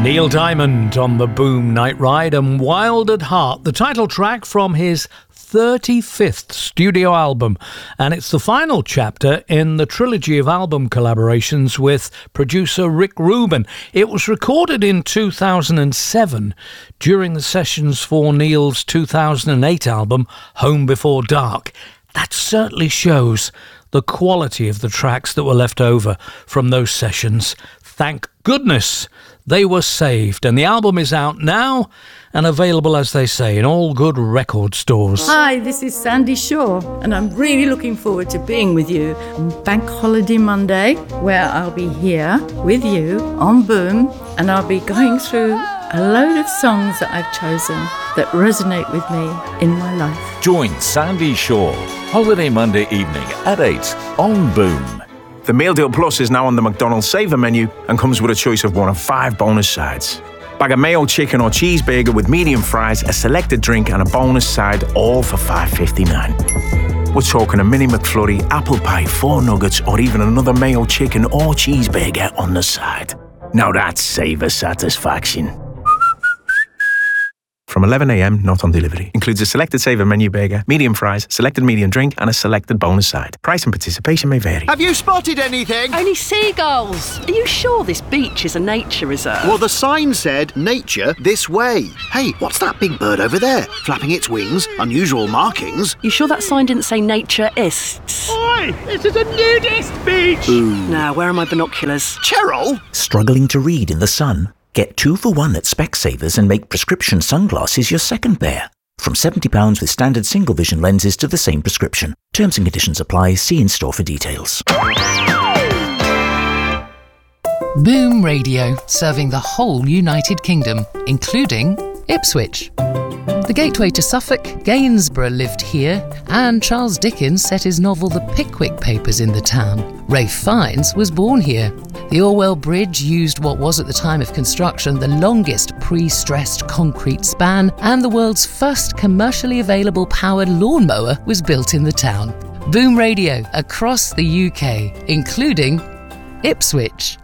Neil Diamond on the Boom Night Ride and Wild at Heart, the title track from his 35th studio album, and it's the final chapter in the trilogy of album collaborations with producer Rick Rubin. It was recorded in 2007 during the sessions for Neil's 2008 album Home Before Dark. That certainly shows the quality of the tracks that were left over from those sessions. Thank goodness they were saved, and the album is out now and available, as they say, in all good record stores. Hi, this is Sandy Shaw, and I'm really looking forward to being with you on Bank Holiday Monday, where I'll be here with you on Boom, and I'll be going through a load of songs that I've chosen that resonate with me in my life. Join Sandy Shaw, Holiday Monday evening at 8 on Boom. The Meal Deal Plus is now on the McDonald's Saver menu and comes with a choice of one of 5 bonus sides. Bag of mayo, chicken or cheeseburger with medium fries, a selected drink and a bonus side, all for $5.59. We're talking a mini McFlurry, apple pie, 4 nuggets or even another mayo, chicken or cheeseburger on the side. Now that's Saver satisfaction. From 11 a.m, not on delivery. Includes a selected Saver menu burger, medium fries, selected medium drink and a selected bonus side. Price and participation may vary. Have you spotted anything? Only seagulls. Are you sure this beach is a nature reserve? Well, the sign said, nature this way. Hey, what's that big bird over there? Flapping its wings, unusual markings. You sure that sign didn't say naturists? Oi, this is a nudist beach! Ooh. Now, where are my binoculars? Cheryl? Struggling to read in the sun? Get 2 for 1 at Specsavers and make prescription sunglasses your second pair. From £70 with standard single vision lenses to the same prescription. Terms and conditions apply. See in-store for details. Boom Radio, serving the whole United Kingdom, including Ipswich. The gateway to Suffolk, Gainsborough lived here, and Charles Dickens set his novel The Pickwick Papers in the town. Ralph Fiennes was born here. The Orwell Bridge used what was at the time of construction the longest pre-stressed concrete span, and the world's first commercially available powered lawnmower was built in the town. Boom Radio across the UK, including Ipswich.